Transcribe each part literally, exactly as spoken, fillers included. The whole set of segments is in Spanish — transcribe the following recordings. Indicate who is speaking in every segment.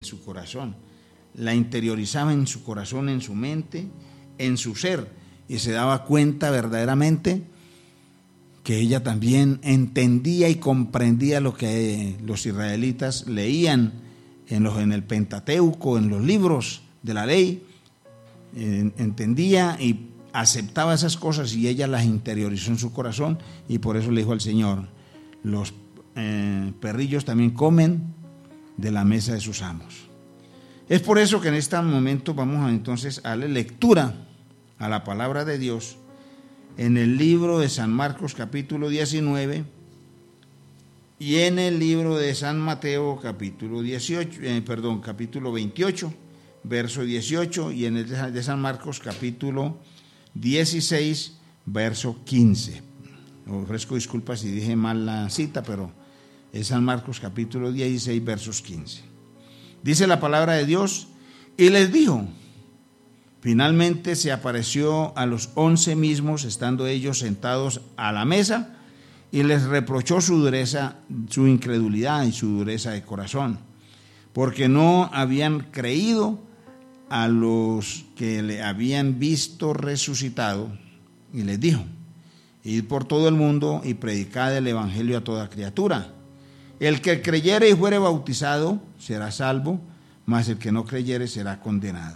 Speaker 1: su corazón, la interiorizaba en su corazón, en su mente, en su ser, y se daba cuenta verdaderamente que ella también entendía y comprendía lo que los israelitas leían en, los, en el Pentateuco, en los libros de la ley, eh, entendía y aceptaba esas cosas, y ella las interiorizó en su corazón, y por eso le dijo al Señor: los eh, perrillos también comen de la mesa de sus amos. Es por eso que en este momento vamos a, entonces a darle lectura a la palabra de Dios en el libro de San Marcos capítulo diecinueve y en el libro de San Mateo capítulo dieciocho, eh, perdón, capítulo veintiocho, verso dieciocho, y en el de San Marcos capítulo dieciséis, verso quince. Ofrezco disculpas si dije mal la cita, pero es San Marcos capítulo dieciséis, versos quince. Dice la palabra de Dios: y les dijo, finalmente se apareció a los once mismos, estando ellos sentados a la mesa, y les reprochó su dureza, su incredulidad y su dureza de corazón, porque no habían creído a los que le habían visto resucitado, y les dijo: id por todo el mundo y predicad el evangelio a toda criatura. El que creyere y fuere bautizado será salvo, mas el que no creyere será condenado.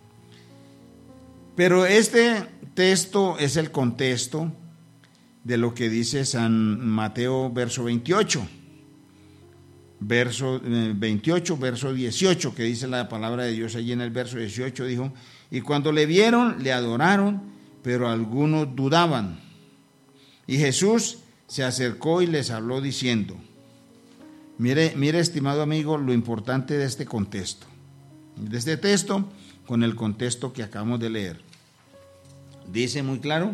Speaker 1: Pero este texto es el contexto de lo que dice San Mateo, verso veintiocho. Verso veintiocho, verso dieciocho, que dice la palabra de Dios allí en el verso dieciocho, dijo: y cuando le vieron, le adoraron, pero algunos dudaban. Y Jesús se acercó y les habló diciendo, mire, mire estimado amigo, lo importante de este contexto, de este texto con el contexto que acabamos de leer. Dice muy claro: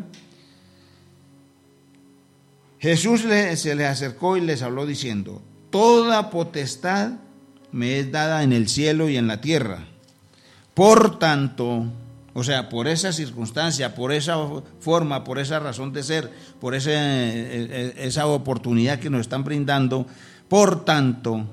Speaker 1: Jesús le, se les acercó y les habló diciendo, toda potestad me es dada en el cielo y en la tierra. Por tanto, o sea, por esa circunstancia, por esa forma, por esa razón de ser, por ese, esa oportunidad que nos están brindando, por tanto,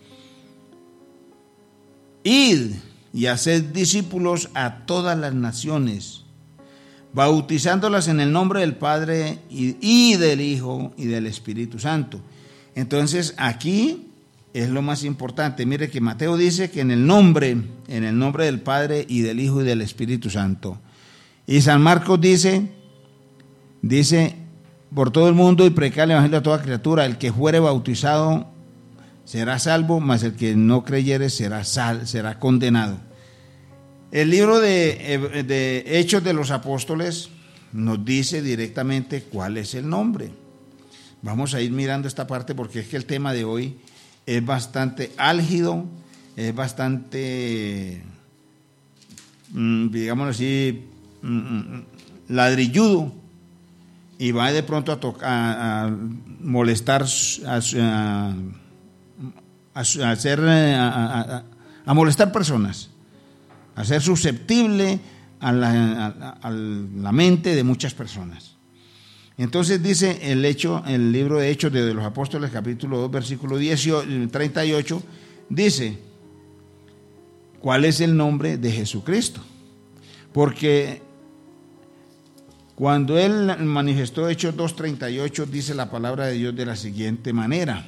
Speaker 1: id y haced discípulos a todas las naciones, bautizándolas en el nombre del Padre y, y del Hijo y del Espíritu Santo. Entonces aquí es lo más importante. Mire que Mateo dice que en el nombre, en el nombre del Padre y del Hijo y del Espíritu Santo. Y San Marcos dice, dice, por todo el mundo y predicar el evangelio a toda criatura. El que fuere bautizado será salvo, mas el que no creyere será sal, será condenado. El libro de, de Hechos de los Apóstoles nos dice directamente cuál es el nombre. Vamos a ir mirando esta parte porque es que el tema de hoy es bastante álgido, es bastante, digámoslo así, ladrilludo, y va de pronto a, tocar, a, a molestar, a, a, a, hacer, a, a, a molestar personas, a ser susceptible a la, a, a la mente de muchas personas. Entonces dice el hecho, el libro de Hechos de los Apóstoles, capítulo dos, versículo treinta y ocho, dice, ¿cuál es el nombre de Jesucristo? Porque cuando él manifestó Hechos dos, treinta y ocho, dice la palabra de Dios de la siguiente manera.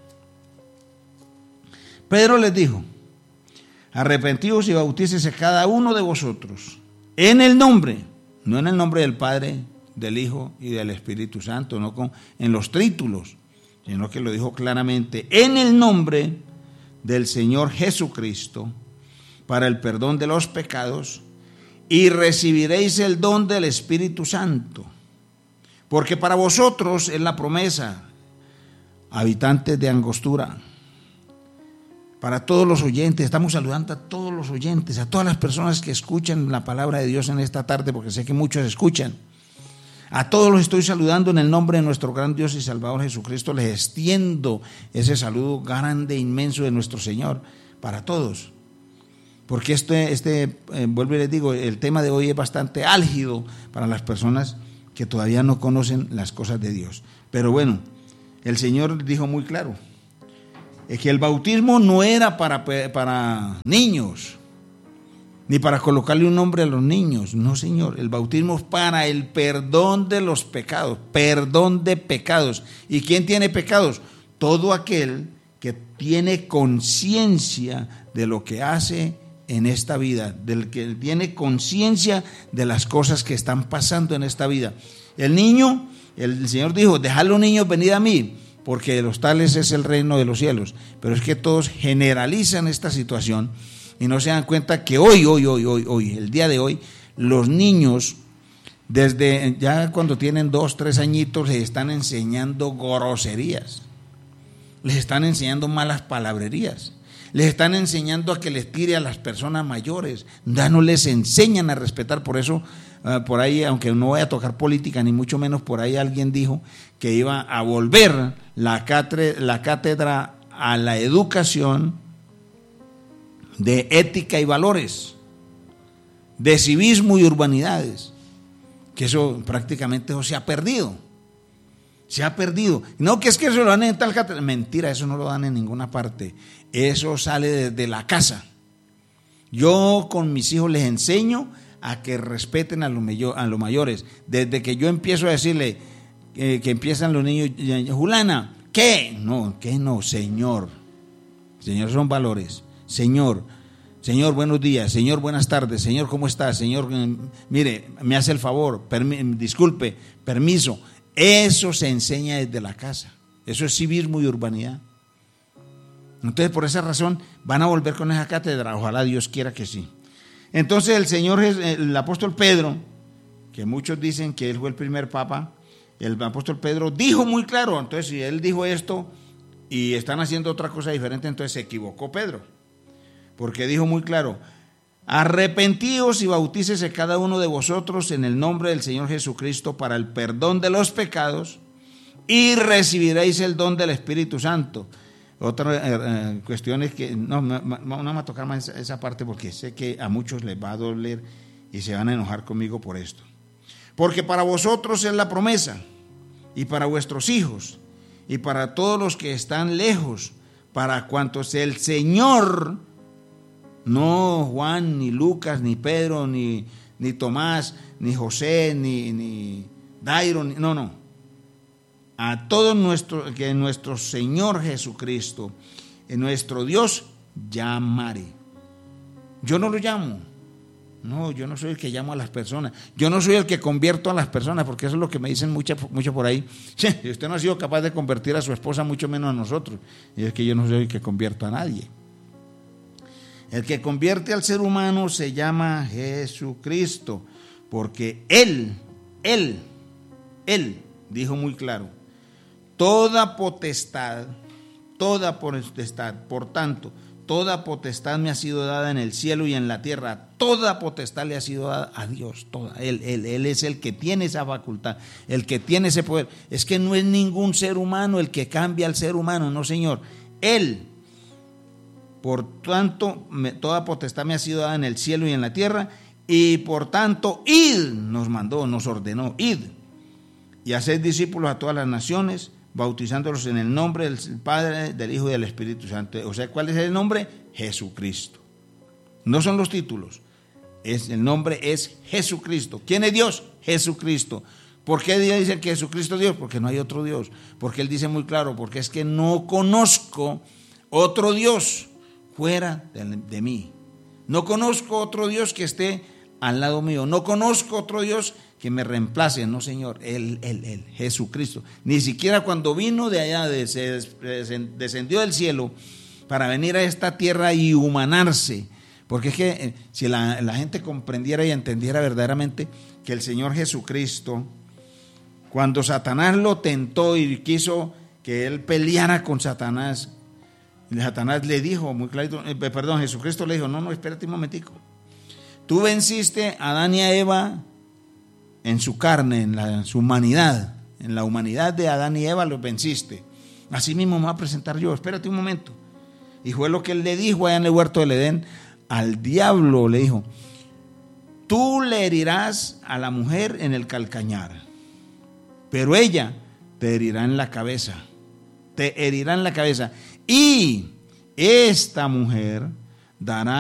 Speaker 1: Pedro les dijo, arrepentíos y bautícese cada uno de vosotros en el nombre, no en el nombre del Padre, del Hijo y del Espíritu Santo, no con, en los títulos, sino que lo dijo claramente, en el nombre del Señor Jesucristo, para el perdón de los pecados, y recibiréis el don del Espíritu Santo, porque para vosotros es la promesa, habitantes de Angostura. Para todos los oyentes, estamos saludando a todos los oyentes, a todas las personas que escuchan la palabra de Dios en esta tarde, porque sé que muchos escuchan. A todos los estoy saludando en el nombre de nuestro gran Dios y Salvador Jesucristo. Les extiendo ese saludo grande e inmenso de nuestro Señor para todos. Porque este, este eh, vuelvo y les digo, el tema de hoy es bastante álgido para las personas que todavía no conocen las cosas de Dios. Pero bueno, el Señor dijo muy claro, es que el bautismo no era para, para niños, ni para colocarle un nombre a los niños. No, señor, el bautismo es para el perdón de los pecados, perdón de pecados. ¿Y quién tiene pecados? Todo aquel que tiene conciencia de lo que hace en esta vida, del que tiene conciencia de las cosas que están pasando en esta vida. El niño, el Señor dijo, dejad los niños venid a mí, porque de los tales es el reino de los cielos. Pero es que todos generalizan esta situación y no se dan cuenta que hoy, hoy, hoy, hoy, hoy, el día de hoy, los niños, desde ya cuando tienen dos, tres añitos, les están enseñando groserías, les están enseñando malas palabrerías, les están enseñando a que les tire a las personas mayores, ya no les enseñan a respetar. Por eso, uh, por ahí, aunque no voy a tocar política, ni mucho menos, por ahí alguien dijo que iba a volver la cátedra, la cátedra a la educación de ética y valores, de civismo y urbanidades, que eso prácticamente eso se ha perdido, se ha perdido. No, que es que eso lo dan en tal cátedra, mentira, eso no lo dan en ninguna parte, eso sale desde la casa. Yo con mis hijos les enseño a que respeten a los, mayor, a los mayores, desde que yo empiezo a decirle eh, que empiezan los niños, Julana, ¿qué? No, ¿qué no? Señor, señor, son valores. Señor, Señor, buenos días, Señor, buenas tardes, Señor, ¿cómo está? Señor, mire, me hace el favor, permi- disculpe, permiso. Eso se enseña desde la casa, eso es civismo y urbanidad. Entonces, por esa razón, van a volver con esa cátedra, ojalá Dios quiera que sí. Entonces, el Señor, el apóstol Pedro, que muchos dicen que él fue el primer papa, el apóstol Pedro dijo muy claro, entonces si él dijo esto y están haciendo otra cosa diferente, entonces se equivocó Pedro. Porque dijo muy claro, arrepentíos y bautícese cada uno de vosotros en el nombre del Señor Jesucristo para el perdón de los pecados y recibiréis el don del Espíritu Santo. Otra eh, cuestión es que no, no, no, no me va a tocar más esa, esa parte porque sé que a muchos les va a doler y se van a enojar conmigo por esto. Porque para vosotros es la promesa y para vuestros hijos y para todos los que están lejos, para cuantos el Señor, no Juan, ni Lucas, ni Pedro, ni, ni Tomás, ni José, ni, ni Dairo, ni, no, no. A todos nuestro, que nuestro Señor Jesucristo, nuestro Dios, llamare. Yo no lo llamo. No, yo no soy el que llamo a las personas. Yo no soy el que convierto a las personas, porque eso es lo que me dicen mucho, mucho por ahí. Si usted no ha sido capaz de convertir a su esposa, mucho menos a nosotros. Y es que yo no soy el que convierto a nadie. El que convierte al ser humano se llama Jesucristo, porque Él, Él, Él dijo muy claro, toda potestad, toda potestad, por tanto, toda potestad me ha sido dada en el cielo y en la tierra, toda potestad le ha sido dada a Dios, toda. Él, él, él es el que tiene esa facultad, el que tiene ese poder. Es que no es ningún ser humano el que cambia al ser humano, no, señor, Él. Por tanto, me, toda potestad me ha sido dada en el cielo y en la tierra, y por tanto, id, nos mandó, nos ordenó, id, y haced discípulos a todas las naciones, bautizándolos en el nombre del Padre, del Hijo y del Espíritu Santo. O sea, ¿cuál es el nombre? Jesucristo. No son los títulos, es, el nombre es Jesucristo. ¿Quién es Dios? Jesucristo. ¿Por qué dice que Jesucristo es Dios? Porque no hay otro Dios. Porque Él dice muy claro, porque es que no conozco otro Dios fuera de, de mí. No conozco otro Dios que esté al lado mío. No conozco otro Dios que me reemplace. No, Señor, Él, Él, Él, Jesucristo. Ni siquiera cuando vino de allá, de, se descendió del cielo para venir a esta tierra y humanarse. Porque es que eh, si la, la gente comprendiera y entendiera verdaderamente que el Señor Jesucristo, cuando Satanás lo tentó y quiso que Él peleara con Satanás, Satanás le dijo muy clarito, eh, perdón, Jesucristo le dijo, no, no, espérate un momentico. Tú venciste a Adán y a Eva en su carne, en, la, en su humanidad, en la humanidad de Adán y Eva los venciste. Así mismo me voy a presentar yo, espérate un momento. Y fue lo que él le dijo allá en el huerto del Edén al diablo, le dijo, tú le herirás a la mujer en el calcañar, pero ella te herirá en la cabeza. Te herirá en la cabeza. Y esta mujer dará